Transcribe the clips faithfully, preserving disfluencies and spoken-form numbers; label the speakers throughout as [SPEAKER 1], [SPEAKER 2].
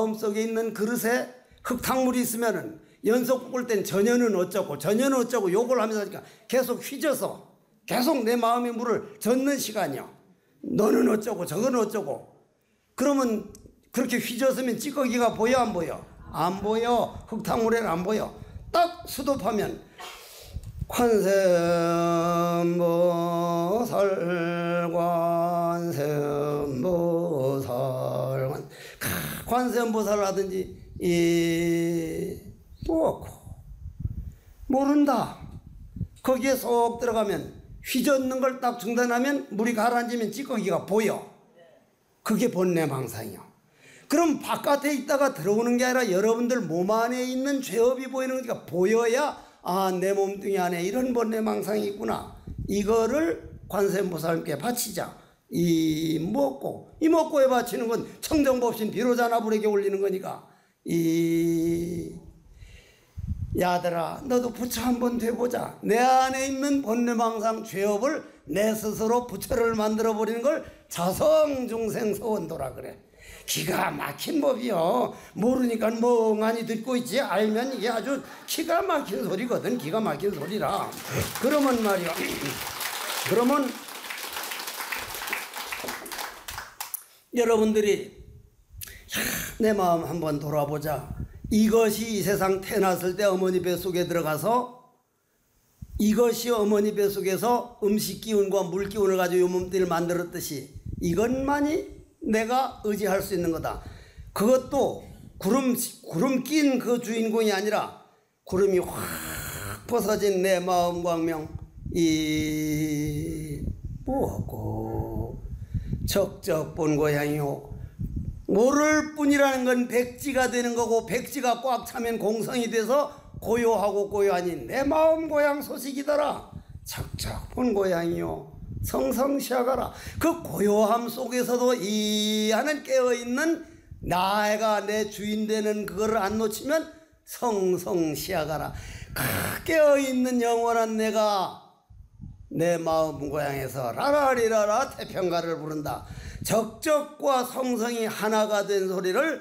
[SPEAKER 1] 마음속에 있는 그릇에 흙탕물이 있으면은 연속 볶을 땐 전혀는 어쩌고 전혀는 어쩌고 욕을 하면서 하니까 계속 휘져서 계속 내 마음의 물을 젓는 시간이요. 너는 어쩌고 저건 어쩌고. 그러면 그렇게 휘졌으면 찌꺼기가 보여 안 보여? 안 보여. 흙탕물에는 안 보여. 딱 수도하면 관세음보살 관세음보살 관세음보살을 하든지 이 뭐고 모른다. 거기에 쏙 들어가면 휘젓는 걸 딱 중단하면 물이 가라앉으면 찌꺼기가 보여. 그게 본래망상이요. 그럼 바깥에 있다가 들어오는 게 아니라 여러분들 몸 안에 있는 죄업이 보이는 거니까 보여야 아, 내 몸뚱이 안에 이런 본래망상이 있구나. 이거를 관세음보살님께 바치자. 이 먹고 이 먹고에 바치는 건 청정법신 비로자나불에게 올리는 거니까 이 야들아 너도 부처 한번 돼보자. 내 안에 있는 본래망상 죄업을 내 스스로 부처를 만들어버리는 걸 자성중생서원도라 그래. 기가 막힌 법이요. 모르니까 멍하니 듣고 있지. 알면 이게 아주 기가 막힌 소리거든. 기가 막힌 소리라. 그러면 말이야. 그러면 여러분들이 내 마음 한번 돌아보자. 이것이 이 세상 태어났을 때 어머니 뱃속에 들어가서 이것이 어머니 뱃속에서 음식 기운과 물 기운을 가지고 이 몸뚱이를 만들었듯이 이것만이 내가 의지할 수 있는 거다. 그것도 구름, 구름 낀 그 주인공이 아니라 구름이 확 벗어진 내 마음 광명 이 뭐고 적적본 고향이요. 모를 뿐이라는 건 백지가 되는 거고 백지가 꽉 차면 공성이 돼서 고요하고 고요하니 내 마음 고향 소식이더라. 적적본 고향이요. 성성시하가라. 그 고요함 속에서도 이 하는 깨어있는 나가 내 주인 되는 그거를 안 놓치면 성성시하가라. 그 깨어있는 영원한 내가 내 마음 고향에서 라라리라라 태평가를 부른다. 적적과 성성이 하나가 된 소리를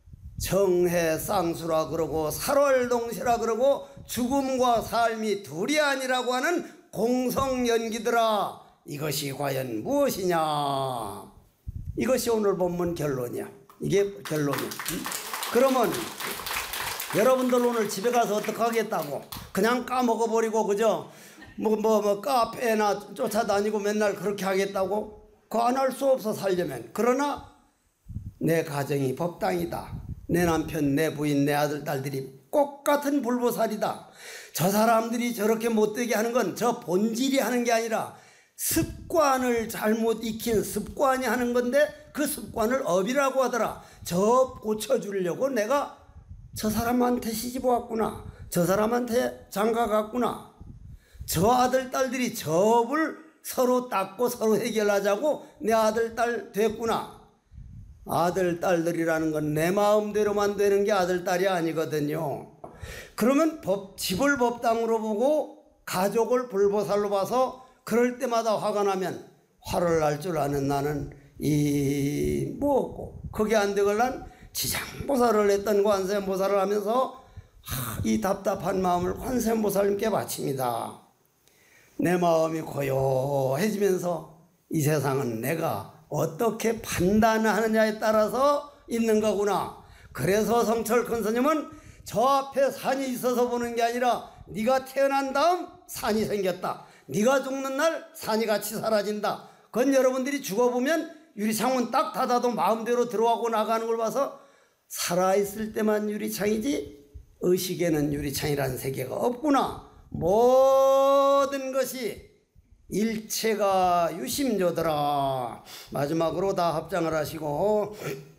[SPEAKER 1] 정해쌍수라 그러고 살월동시라 그러고 죽음과 삶이 둘이 아니라고 하는 공성연기더라. 이것이 과연 무엇이냐. 이것이 오늘 본문 결론이야. 이게 결론이야. 그러면 여러분들 오늘 집에 가서 어떻게 하겠다고 그냥 까먹어버리고 그죠? 뭐, 뭐, 뭐 카페나 쫓아다니고 맨날 그렇게 하겠다고? 그거 안 할 수 없어 살려면. 그러나 내 가정이 법당이다. 내 남편, 내 부인, 내 아들, 딸들이 똑같은 불보살이다. 저 사람들이 저렇게 못되게 하는 건 저 본질이 하는 게 아니라 습관을 잘못 익힌 습관이 하는 건데 그 습관을 업이라고 하더라. 저 고쳐주려고 내가 저 사람한테 시집 왔구나. 저 사람한테 장가 갔구나. 저 아들, 딸들이 저 업을 서로 닦고 서로 해결하자고 내 아들, 딸 됐구나. 아들, 딸들이라는 건 내 마음대로만 되는 게 아들, 딸이 아니거든요. 그러면 법, 집을 법당으로 보고 가족을 불보살로 봐서 그럴 때마다 화가 나면 화를 날 줄 아는 나는 이 뭐고 그게 안 되걸란 지장보살을 했던 관세음보살을 하면서 하, 이 답답한 마음을 관세음보살님께 바칩니다. 내 마음이 고요해지면서 이 세상은 내가 어떻게 판단하느냐에 따라서 있는 거구나. 그래서 성철 큰 스님은 저 앞에 산이 있어서 보는 게 아니라 네가 태어난 다음 산이 생겼다. 네가 죽는 날 산이 같이 사라진다. 그건 여러분들이 죽어보면 유리창문 딱 닫아도 마음대로 들어가고 나가는 걸 봐서 살아있을 때만 유리창이지 의식에는 유리창이라는 세계가 없구나. 모든 것이 일체가 유심조더라. 마지막으로 다 합장을 하시고